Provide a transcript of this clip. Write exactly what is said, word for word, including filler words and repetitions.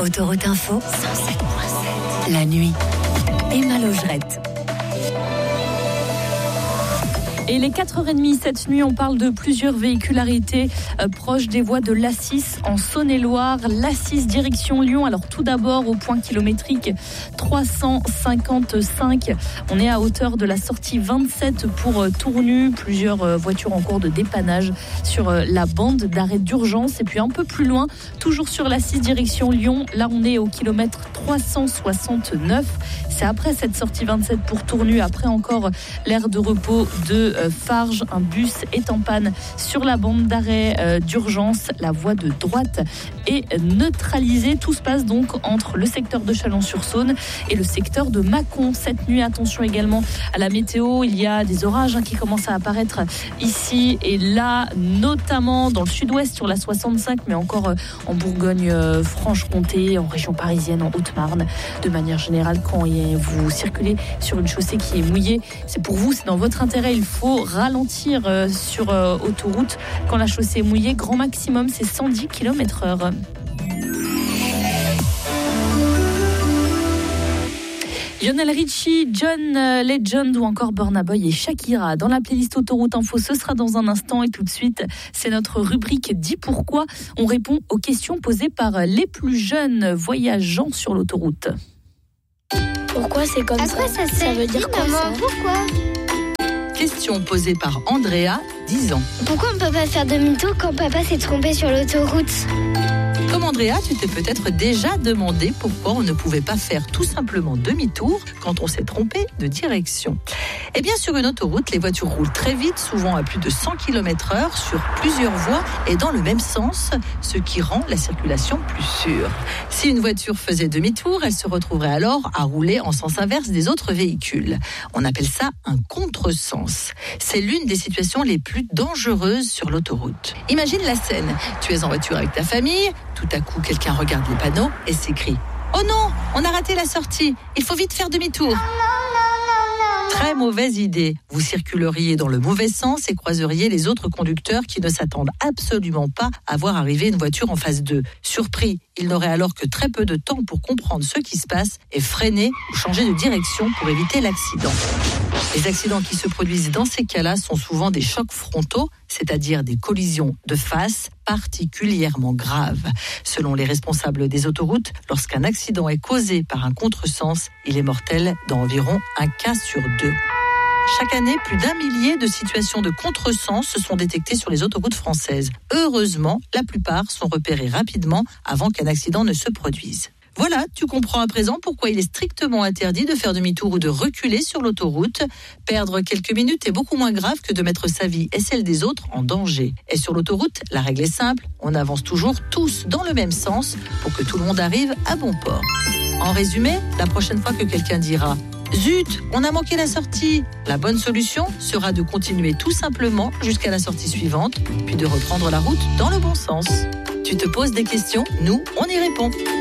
Autoroute Info, cent sept virgule sept. La nuit. Emma Logerette. Et les quatre heures trente cette nuit, on parle de plusieurs véhicules arrêtés euh, proches des voies de l'A six en Saône-et-Loire. L'A six direction Lyon. Alors tout d'abord au point kilométrique trois cent cinquante-cinq. On est à hauteur de la sortie vingt-sept pour euh, Tournu. Plusieurs euh, voitures en cours de dépannage sur euh, la bande d'arrêt d'urgence. Et puis un peu plus loin, toujours sur l'A six direction Lyon. Là, on est au kilomètre trois cent soixante-neuf. C'est après cette sortie vingt-sept pour Tournu. Après encore l'aire de repos de Farges, un bus est en panne sur la bande d'arrêt euh, d'urgence. La voie de droite est neutralisée. Tout se passe donc entre le secteur de Chalon-sur-Saône et le secteur de Mâcon. Cette nuit, attention également à la météo. Il y a des orages hein, qui commencent à apparaître ici et là, notamment dans le sud-ouest sur la soixante-cinq, mais encore euh, en Bourgogne-Franche-Comté, en région parisienne, en Haute-Marne. De manière générale, quand vous circulez sur une chaussée qui est mouillée, c'est pour vous, c'est dans votre intérêt. Il faut ralentir euh, sur euh, autoroute quand la chaussée est mouillée. Grand maximum, c'est cent dix kilomètres heure. Lionel Richie, John Legend ou encore Burna Boy et Shakira. Dans la playlist Autoroute Info, ce sera dans un instant et tout de suite, c'est notre rubrique Dis pourquoi. On répond aux questions posées par les plus jeunes voyageant sur l'autoroute. Pourquoi c'est comme à ça? quoi ça, ça veut dire quoi, maman, ça? Pourquoi? Question posée par Andrea, dix ans. Pourquoi on ne peut pas faire demi-tour quand papa s'est trompé sur l'autoroute? Comme Andrea, tu t'es peut-être déjà demandé pourquoi on ne pouvait pas faire tout simplement demi-tour quand on s'est trompé de direction. Eh bien, sur une autoroute, les voitures roulent très vite, souvent à plus de cent kilomètres heure, sur plusieurs voies et dans le même sens, ce qui rend la circulation plus sûre. Si une voiture faisait demi-tour, elle se retrouverait alors à rouler en sens inverse des autres véhicules. On appelle ça un contresens. C'est l'une des situations les plus dangereuses sur l'autoroute. Imagine la scène. Tu es en voiture avec ta famille, tout à coup quelqu'un regarde les panneaux et s'écrie « Oh non, on a raté la sortie, il faut vite faire demi-tour !» Très mauvaise idée. Vous circuleriez dans le mauvais sens et croiseriez les autres conducteurs qui ne s'attendent absolument pas à voir arriver une voiture en face d'eux. Surpris, ils n'auraient alors que très peu de temps pour comprendre ce qui se passe et freiner ou changer de direction pour éviter l'accident. Les accidents qui se produisent dans ces cas-là sont souvent des chocs frontaux, c'est-à-dire des collisions de face particulièrement graves. Selon les responsables des autoroutes, lorsqu'un accident est causé par un contresens, il est mortel dans environ un cas sur deux. Chaque année, plus d'un millier de situations de contresens se sont détectées sur les autoroutes françaises. Heureusement, la plupart sont repérées rapidement avant qu'un accident ne se produise. Voilà, tu comprends à présent pourquoi il est strictement interdit de faire demi-tour ou de reculer sur l'autoroute. Perdre quelques minutes est beaucoup moins grave que de mettre sa vie et celle des autres en danger. Et sur l'autoroute, la règle est simple, on avance toujours tous dans le même sens pour que tout le monde arrive à bon port. En résumé, la prochaine fois que quelqu'un dira « Zut, on a manqué la sortie !» La bonne solution sera de continuer tout simplement jusqu'à la sortie suivante, puis de reprendre la route dans le bon sens. Tu te poses des questions, nous, on y répond.